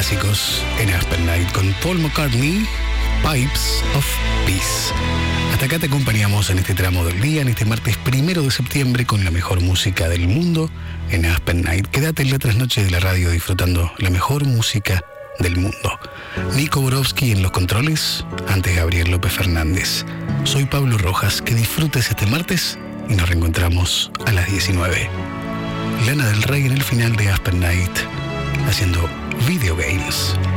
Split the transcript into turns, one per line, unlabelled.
clásicos en Aspen Night con Paul McCartney, Pipes of Peace. Hasta acá te acompañamos en este tramo del día, en este martes 1 de septiembre, con la mejor música del mundo en Aspen Night. Quédate en la trasnoche de la radio disfrutando la mejor música del mundo. Nico Borowski en los controles, antes Gabriel López Fernández. Soy Pablo Rojas, que disfrutes este martes y nos reencontramos a las 19. Lana del Rey en el final de Aspen Night, haciendo Video Games.